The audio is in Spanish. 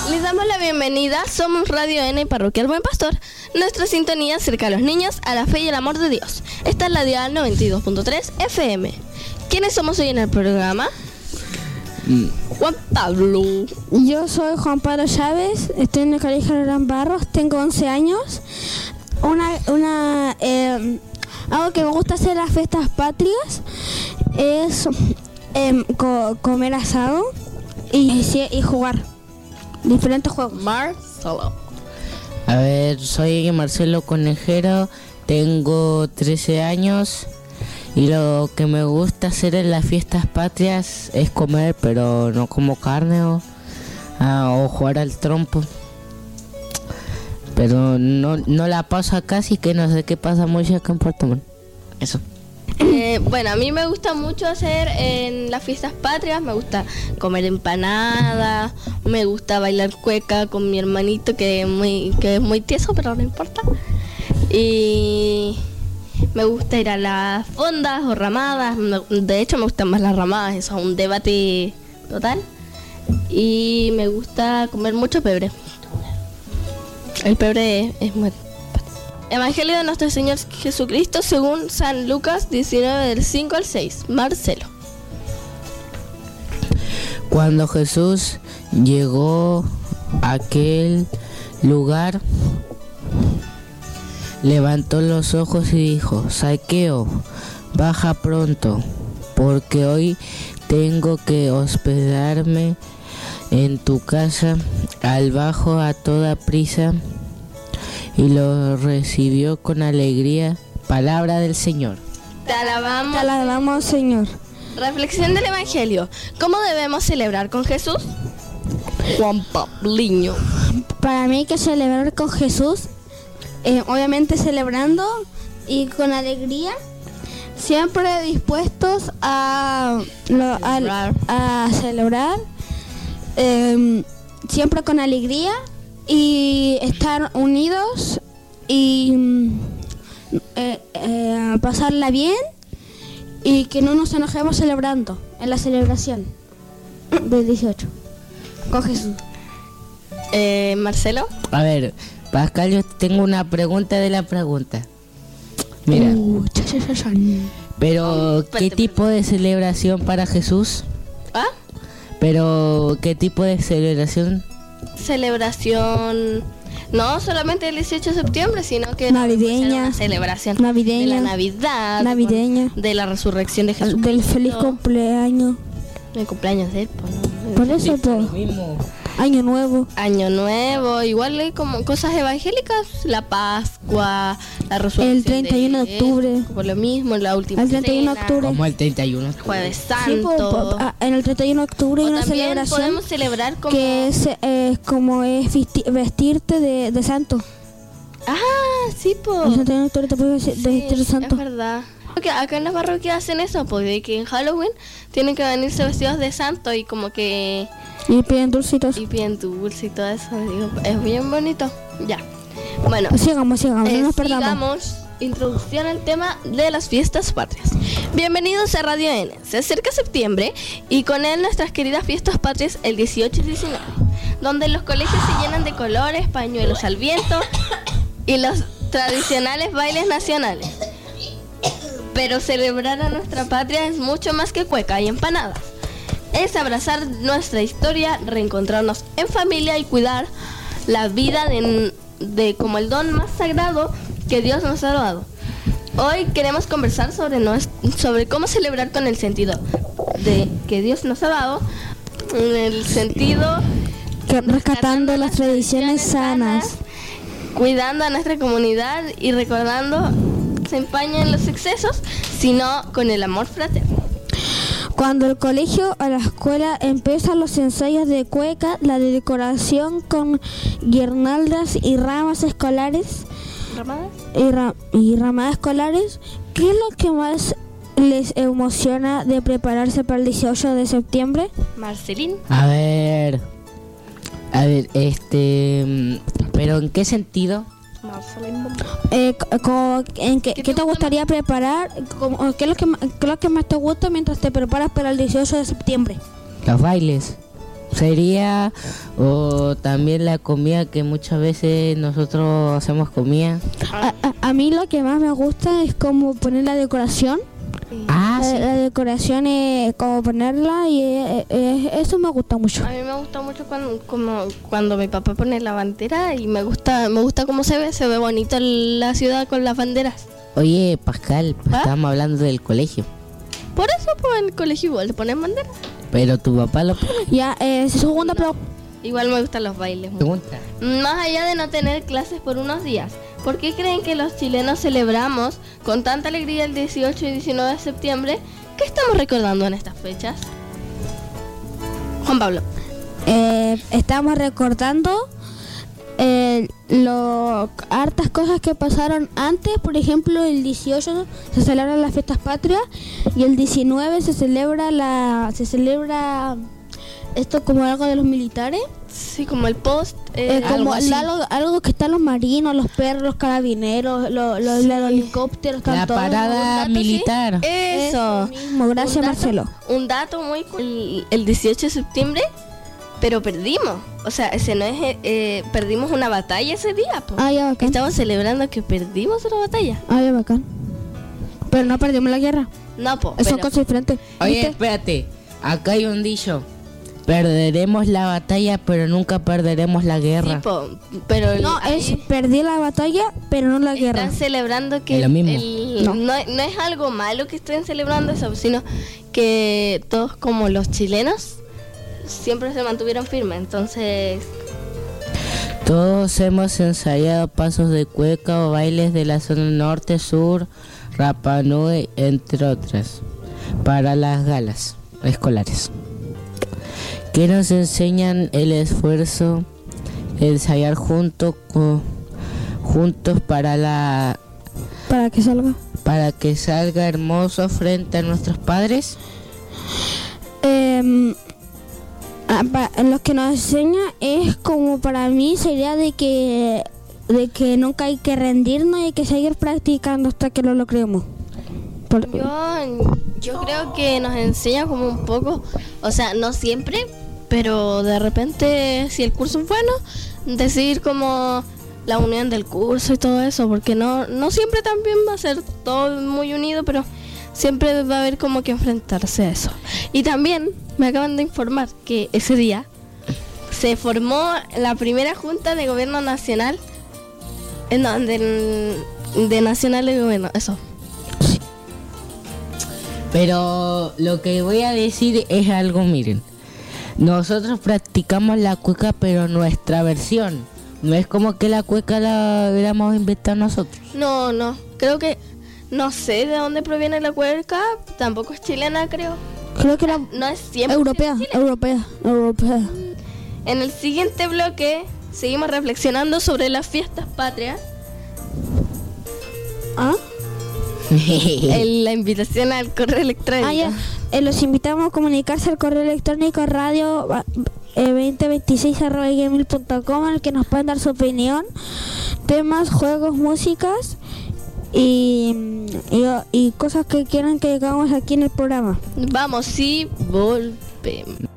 Les damos la bienvenida, somos Radio N y Parroquia El Buen Pastor. Nuestra sintonía acerca a los niños a la fe y el amor de Dios. Esta es la dial 92.3 FM. ¿Quiénes somos hoy en el programa? Juan Pablo. Yo soy Juan Pablo Chávez, estoy en el colegio Gran Barros, tengo 11 años. Algo que me gusta hacer en las fiestas patrias es comer asado y jugar diferentes juegos. Marcelo. A ver, soy Marcelo Conejero, tengo 13 años y lo que me gusta hacer en las fiestas patrias es comer, pero no como carne o jugar al trompo. Pero no la paso acá, así que no sé qué pasa mucho acá en Puerto Montt. Eso. Bueno, a mí me gusta mucho hacer en las fiestas patrias, me gusta comer empanadas, me gusta bailar cueca con mi hermanito que es muy tieso, pero no importa. Y me gusta ir a las fondas o ramadas, de hecho me gustan más las ramadas, eso es un debate total. Y me gusta comer mucho pebre. El pebre es muy... Evangelio de nuestro Señor Jesucristo según San Lucas 19 del 5 al 6. Marcelo. Cuando Jesús llegó a aquel lugar, levantó los ojos y dijo: Zaqueo, baja pronto, porque hoy tengo que hospedarme en tu casa. Al bajo a toda prisa y lo recibió con alegría. Palabra del Señor. Te alabamos. Te alabamos, Señor. Reflexión del Evangelio. ¿Cómo debemos celebrar con Jesús? Juan Pabliño. Para mí hay que celebrar con Jesús, obviamente celebrando y con alegría, siempre dispuestos a celebrar, siempre con alegría y estar unidos y pasarla bien y que no nos enojemos celebrando en la celebración del 18 con Jesús. Marcelo. A ver, Pascal, yo tengo una pregunta de la pregunta. Mira, pero ¿qué tipo de celebración para Jesús? ¿Ah? Pero ¿qué tipo de celebración? Celebración no solamente el 18 de septiembre, sino que navideña, una celebración navideña, de la Navidad, navideña, de la resurrección de Jesús, del feliz cumpleaños, el cumpleaños de él, ¿no? Por eso todo. Año nuevo, igual hay como cosas evangélicas, la Pascua, la resurrección el 31 de octubre, por lo mismo, la última el 31 de octubre, como el 31 Jueves Sí, Santo. en el 31 de octubre hay una también celebración podemos celebrar como que es como es vestirte de santo. Sí, po. El 31 de octubre te puedes vestir de santo. Es verdad. Porque acá en la parroquia hacen eso, porque que en Halloween tienen que venirse vestidos de santo y como que... Y piden dulcitos. Y piden dulce y todo eso. Digo, es bien bonito. Ya. Bueno. Sigamos, no nos perdamos. Sigamos. Introducción al tema de las fiestas patrias. Bienvenidos a Radio N. Se acerca septiembre y con él nuestras queridas fiestas patrias el 18 y 19, donde los colegios se llenan de colores, pañuelos al viento y los tradicionales bailes nacionales. Pero celebrar a nuestra patria es mucho más que cueca y empanadas. Es abrazar nuestra historia, reencontrarnos en familia y cuidar la vida de como el don más sagrado que Dios nos ha dado. Hoy queremos conversar sobre cómo celebrar con el sentido de que Dios nos ha dado, en el sentido que rescatando las tradiciones sanas, cuidando a nuestra comunidad y recordando se empaña en los excesos, sino con el amor fraterno. Cuando el colegio o la escuela empiezan los ensayos de cueca, la decoración con guirnaldas y ramas escolares, y ramadas escolares, ¿qué es lo que más les emociona de prepararse para el 18 de septiembre? Marcelín. A ver, pero ¿en qué sentido? ¿Qué te gustaría preparar? ¿Qué es lo que más te gusta mientras te preparas para el 18 de septiembre? Los bailes. sería, o también la comida que muchas veces nosotros hacemos comida. A mí lo que más me gusta es como poner la decoración. La decoración es como ponerla y eso me gusta mucho. A mí me gusta mucho cuando mi papá pone la bandera y me gusta cómo se ve bonito la ciudad con las banderas. Oye, Pascal, estamos hablando del colegio. Por eso pues, en el colegio igual le ponen bandera. Pero tu papá lo pone. Ya, segunda pregunta. Igual me gustan los bailes. Pregunta. Más allá de no tener clases por unos días, ¿por qué creen que los chilenos celebramos con tanta alegría el 18 y 19 de septiembre? ¿Qué estamos recordando en estas fechas? Juan Pablo. Estamos recordando hartas cosas que pasaron antes. Por ejemplo, el 18 se celebran las fiestas patrias y el 19 se celebra esto como algo de los militares. Sí, como el post. Como algo que están los marinos, los perros, los carabineros, los helicópteros. La parada militar. ¿Sí? Eso mismo, gracias Marcelo. Un dato muy cool. El 18 de septiembre, pero perdimos. O sea, ese no es perdimos una batalla ese día. Ya bacán. Estamos celebrando que perdimos una batalla. Ya bacán. Pero no perdimos la guerra. No, son cosas diferentes. Oye, ¿viste? espérate. Acá hay un dicho. Perderemos la batalla, pero nunca perderemos la guerra. Sí, pero es perdí la batalla, pero no la guerra. Están celebrando que es lo mismo. No es algo malo que estén celebrando eso, sino que todos como los chilenos siempre se mantuvieron firmes, entonces... Todos hemos ensayado pasos de cueca o bailes de la zona norte, sur, Rapa Nui, entre otras, para las galas escolares, que nos enseñan el esfuerzo de ensayar juntos para que salga hermoso frente a nuestros padres. Lo que nos enseña es como para mí sería de que nunca hay que rendirnos y hay que seguir practicando hasta que lo logremos. Yo creo que nos enseña como un poco, o sea, no siempre, pero de repente si el curso es bueno, decir como la unión del curso y todo eso, porque no siempre también va a ser todo muy unido, pero siempre va a haber como que enfrentarse a eso. Y también me acaban de informar que ese día se formó la primera junta de gobierno nacional, de nacional de gobierno, eso. Pero lo que voy a decir es algo, miren. Nosotros practicamos la cueca, pero nuestra versión. No es como que la cueca la hubiéramos inventado nosotros. No. Creo que... No sé de dónde proviene la cueca. Tampoco es chilena, creo. Creo que no es siempre europea. En el siguiente bloque seguimos reflexionando sobre las fiestas patrias. La invitación al correo electrónico. Los invitamos a comunicarse al correo electrónico radio 2026@gmail.com, en el que nos pueden dar su opinión, temas, juegos, músicas y cosas que quieran que hagamos aquí en el programa. Vamos y volvemos.